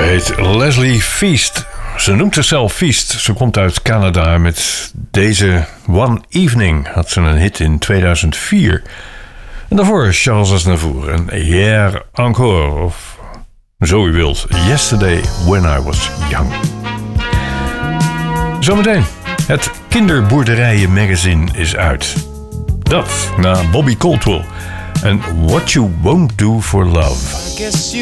heet Leslie Feast. Ze noemt zichzelf Feast. Ze komt uit Canada. Met deze One Evening had ze een hit in 2004. En daarvoor Charles Aznavour en Hier Encore, of zo u wilt, Yesterday When I Was Young. Zometeen, het Kinderboerderijen magazine is uit. Dat na Bobby Caldwell en What You Won't Do For Love.